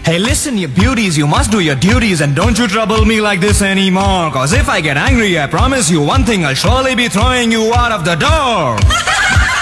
Hey listen, you beauties, you must do your duties and don't you trouble me like this anymore. Cause if I get angry, I promise you one thing, I'll surely be throwing you out of the door.